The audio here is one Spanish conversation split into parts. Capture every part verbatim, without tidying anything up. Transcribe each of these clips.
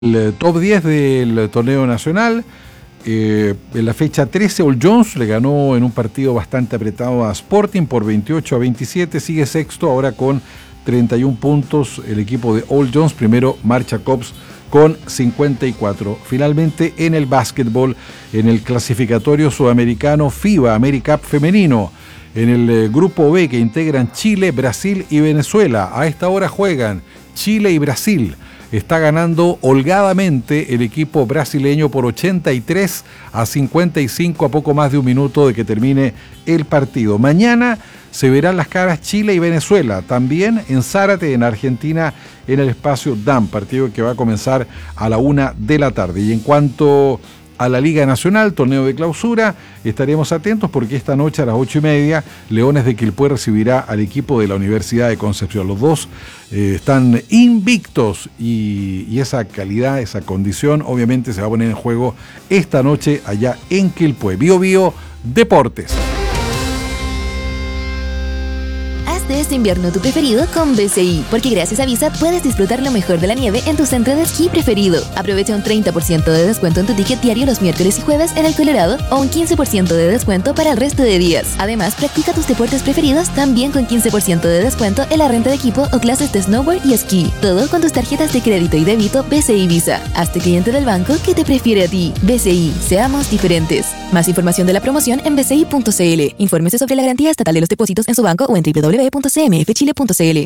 El top diez del torneo nacional. Eh, en la fecha trece, All Jones le ganó en un partido bastante apretado a Sporting por veintiocho a veintisiete. Sigue sexto ahora con treinta y un puntos el equipo de All Jones. Primero marcha Cops con cincuenta y cuatro. Finalmente, en el básquetbol, en el clasificatorio sudamericano FIBA AmeriCup femenino, en el eh, grupo B que integran Chile, Brasil y Venezuela. A esta hora juegan Chile y Brasil. Está ganando holgadamente el equipo brasileño por ochenta y tres a cincuenta y cinco, a poco más de un minuto de que termine el partido. Mañana se verán las caras Chile y Venezuela, también en Zárate, en Argentina, en el espacio D A M, partido que va a comenzar a la una de la tarde. Y en cuanto a la Liga Nacional, torneo de clausura, estaremos atentos porque esta noche a las ocho y media, Leones de Quilpué recibirá al equipo de la Universidad de Concepción. Los dos eh, están invictos y, y esa calidad, esa condición, obviamente se va a poner en juego esta noche allá en Quilpué. Bio Bio Deportes. De este invierno tu preferido con B C I, porque gracias a Visa puedes disfrutar lo mejor de la nieve en tu centro de esquí preferido. Aprovecha un treinta por ciento de descuento en tu ticket diario los miércoles y jueves en el Colorado o un quince por ciento de descuento para el resto de días. Además, practica tus deportes preferidos también con quince por ciento de descuento en la renta de equipo o clases de snowboard y esquí. Todo con tus tarjetas de crédito y débito B C I Visa. Hazte cliente del banco que te prefiere a ti. B C I, seamos diferentes. Más información de la promoción en b c i punto c l. Infórmese sobre la garantía estatal de los depósitos en su banco o en w w w punto c m f chile punto c l.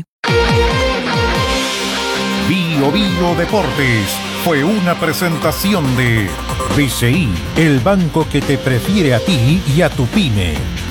Bio Bio Deportes fue una presentación de B C I, el banco que te prefiere a ti y a tu pyme.